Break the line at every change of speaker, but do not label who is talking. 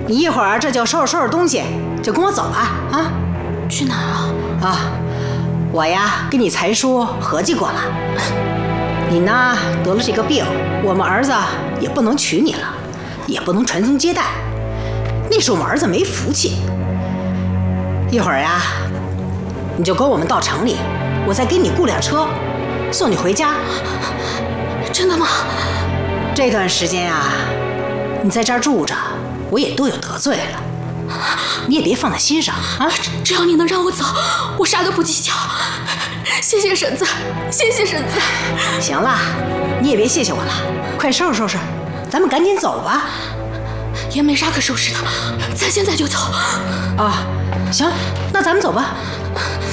你一会儿这就收拾东西，就跟我走吧啊！
去哪儿啊？
啊，我呀跟你财叔合计过了，你呢得了这个病，我们儿子也不能娶你了，也不能传宗接代，那是我们儿子没福气。一会儿呀，你就跟我们到城里，我再给你雇辆车，送你回家。
真的吗？
这段时间啊，你在这儿住着，我也都有得罪了，你也别放在心上啊。
只要你能让我走，我啥都不计较。谢谢婶子，谢谢婶子。
行了，你也别谢谢我了，快收拾收拾，咱们赶紧走吧。
也没啥可收拾的，咱现在就走。
啊，行，那咱们走吧。